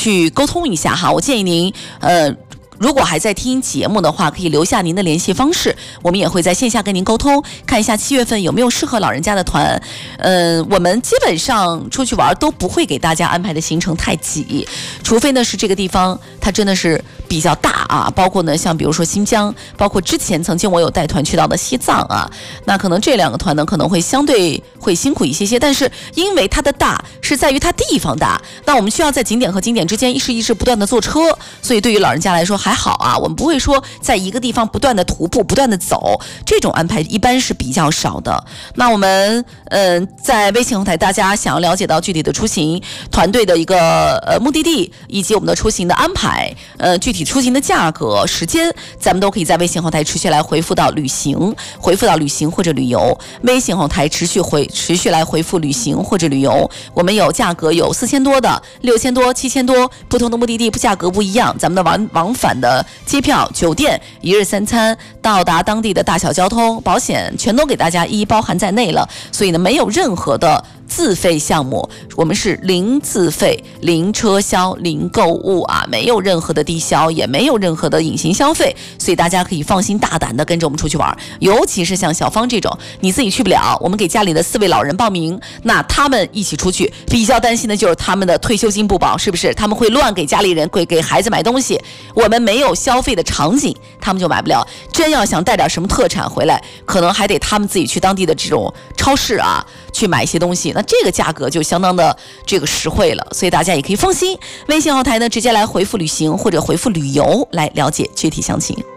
去沟通一下哈。我建议您如果还在听节目的话，可以留下您的联系方式，我们也会在线下跟您沟通，看一下7月份有没有适合老人家的团。我们基本上出去玩都不会给大家安排的行程太挤，除非呢是这个地方它真的是比较大啊，包括呢像比如说新疆，包括之前曾经我有带团去到的西藏啊，那可能这2个团呢可能会相对会辛苦一些，但是因为它的大是在于它地方大，那我们需要在景点和景点之间一直不断的坐车，所以对于老人家来说还好啊，我们不会说在一个地方不断的徒步不断的走，这种安排一般是比较少的。那我们在微信后台大家想要了解到具体的出行团队的一个目的地以及我们的出行的安排，具体出行的价格时间，咱们都可以在微信后台持续来回复到旅行或者旅游，微信后台持续来回复旅行或者旅游，我们有价格有4000多的6000多7000多，不同的目的地价格不一样，咱们的往返的机票酒店1日3餐到达当地的大小交通保险全都给大家一一包含在内了，所以呢没有任何的自费项目，我们是零自费零车销零购物啊，没有任何的低消也没有任何的隐形消费，所以大家可以放心大胆的跟着我们出去玩，尤其是像小芳这种你自己去不了，我们给家里的4位老人报名，那他们一起出去比较担心的就是他们的退休金不保，是不是他们会乱给家里人给孩子买东西，我们没有消费的场景他们就买不了，真要想带点什么特产回来，可能还得他们自己去当地的这种超市啊去买一些东西，那这个价格就相当的这个实惠了，所以大家也可以放心，微信后台呢直接来回复旅行或者回复旅游来了解具体详情。